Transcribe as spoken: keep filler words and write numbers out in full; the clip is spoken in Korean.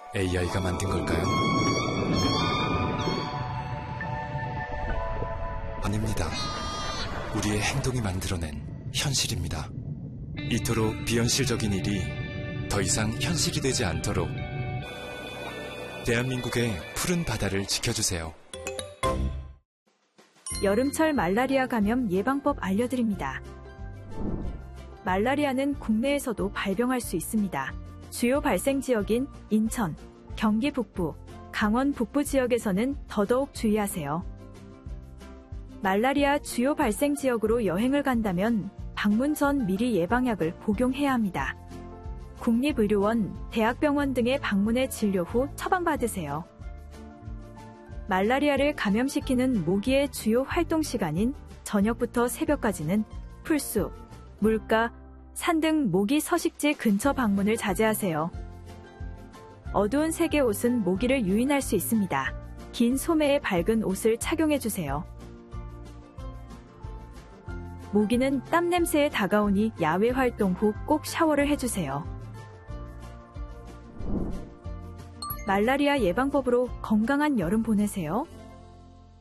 에이아이가 만든 걸까요? 아닙니다. 우리의 행동이 만들어낸 현실입니다. 이토록 비현실적인 일이 더 이상 현실이 되지 않도록 대한민국의 푸른 바다를 지켜주세요. 여름철 말라리아 감염 예방법 알려드립니다. 말라리아는 국내에서도 발병할 수 있습니다. 주요 발생 지역인 인천, 경기 북부, 강원 북부 지역에서는 더더욱 주의하세요. 말라리아 주요 발생 지역으로 여행을 간다면 방문 전 미리 예방약을 복용해야 합니다. 국립의료원, 대학병원 등의 방문해 진료 후 처방받으세요. 말라리아를 감염시키는 모기의 주요 활동 시간인 저녁부터 새벽까지는 풀숲, 물가, 산 등 모기 서식지 근처 방문을 자제하세요. 어두운 색의 옷은 모기를 유인할 수 있습니다. 긴 소매의 밝은 옷을 착용해주세요. 모기는 땀 냄새에 다가오니 야외 활동 후 꼭 샤워를 해주세요. 말라리아 예방법으로 건강한 여름 보내세요.